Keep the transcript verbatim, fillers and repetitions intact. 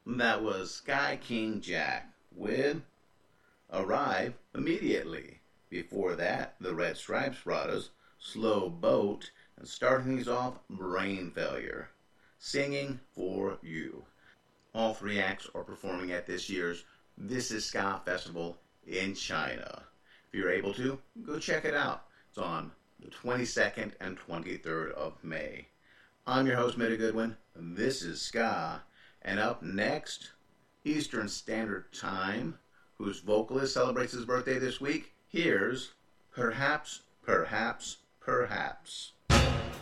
That was Sky King Jack with Arrive Immediately. Before that, the Red Stripes brought us Slow Boat, and starting these off, Brain Failure, Singing for You. All three acts are performing at this year's This Is Ska Festival in China. If you're able to, go check it out. It's on the twenty-second and twenty-third of May. I'm your host, Mitty Goodwin. This is Ska. And up next, Eastern Standard Time, whose vocalist celebrates his birthday this week. Here's Perhaps, Perhaps, Perhaps.